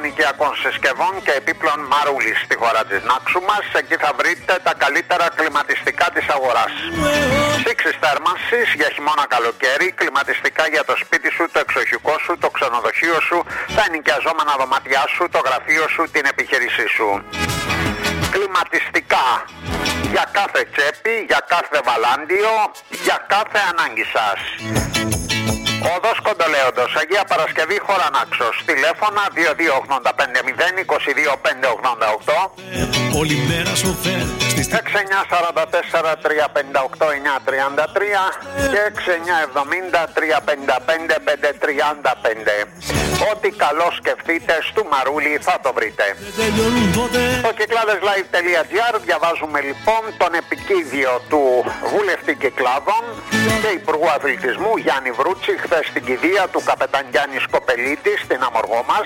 οικιακών συσκευών και επίπλων Μαρούλης στη χώρα της Νάξου μας. Εκεί θα βρείτε τα καλύτερα κλιματιστικά της αγοράς. Σύξεις θέρμανσης για χειμώνα καλοκαίρι, κλιματιστικά για το σπίτι σου, το εξοχικό σου, το ξενοδοχείο σου, τα ενοικιαζόμενα δωμάτια σου, το γραφείο σου, την επιχείρησή σου. Κλιματιστικά για κάθε τσέπη, για κάθε βαλάντιο, για κάθε ανάγκη σας. Οδός Κοντολέοντος, Αγία Παρασκευή, χώρα Νάξος. Τηλέφωνα 2285-22588, 6944-358-933 και 6970-355-535. Ό,τι καλό σκεφτείτε στου Μαρούλη θα το βρείτε. Στο κυκλάδεσlive.gr διαβάζουμε λοιπόν τον επικίδιο του βουλευτή Κυκλάδων και Υπουργού Αθλητισμού Γιάννη Βρούτση χθες στην κηδεία του καπετάν Γιάννη Σκοπελίτη στην Αμοργό μας.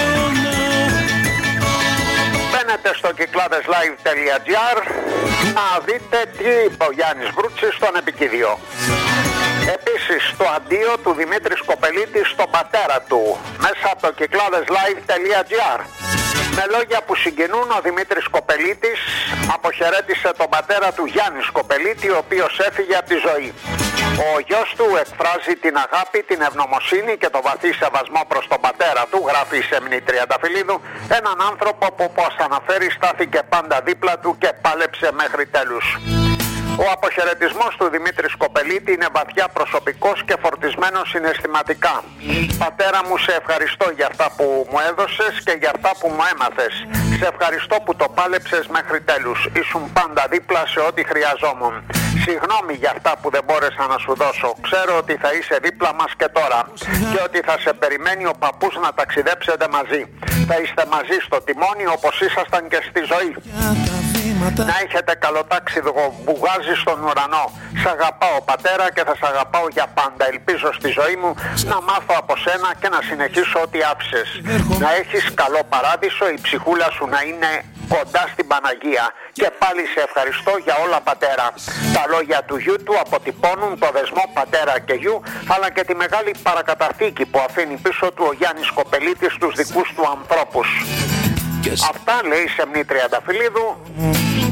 Μπαίνετε στο κυκλάδεσlive.gr να δείτε τι είπε ο Γιάννης Βρούτσης στον επικίδιο. Επίσης το αντίο του Δημήτρη Σκοπελίτη στον πατέρα του μέσα από το κυκλάδεσlive.gr. Με λόγια που συγκινούν, ο Δημήτρης Σκοπελίτης αποχαιρέτησε τον πατέρα του Γιάννη Σκοπελίτη, ο οποίος έφυγε από τη ζωή. Ο γιος του εκφράζει την αγάπη, την ευγνωμοσύνη και το βαθύ σεβασμό προς τον πατέρα του, γράφει η Σεμνή Τριανταφυλλίδου, έναν άνθρωπο που, όπως αναφέρει, στάθηκε πάντα δίπλα του και πάλεψε μέχρι τέλους. Ο αποχαιρετισμός του Δημήτρη Σκοπελίτη είναι βαθιά προσωπικός και φορτισμένος συναισθηματικά. Πατέρα μου, σε ευχαριστώ για αυτά που μου έδωσες και για αυτά που μου έμαθες. Σε ευχαριστώ που το πάλεψες μέχρι τέλους. Ήσουν πάντα δίπλα σε ό,τι χρειαζόμουν. Συγγνώμη για αυτά που δεν μπόρεσα να σου δώσω. Ξέρω ότι θα είσαι δίπλα μας και τώρα και ότι θα σε περιμένει ο παππούς να ταξιδέψετε μαζί. Θα είστε μαζί στο τιμόνι όπως ήσασταν και στη ζωή. Να έχετε καλό ταξίδι, μπουγάζει στον ουρανό. Σ' αγαπάω πατέρα και θα σ' αγαπάω για πάντα. Ελπίζω στη ζωή μου να μάθω από σένα και να συνεχίσω ό,τι άφησες. Να έχεις καλό παράδεισο, η ψυχούλα σου να είναι κοντά στην Παναγία. Και πάλι σε ευχαριστώ για όλα πατέρα. Τα λόγια του γιου του αποτυπώνουν το δεσμό πατέρα και γιου, αλλά και τη μεγάλη παρακαταθήκη που αφήνει πίσω του ο Γιάννης Σκοπελίτης στους δικούς του ανθρώπους. Αυτά λέει η Σεμνή Τριανταφυλλίδου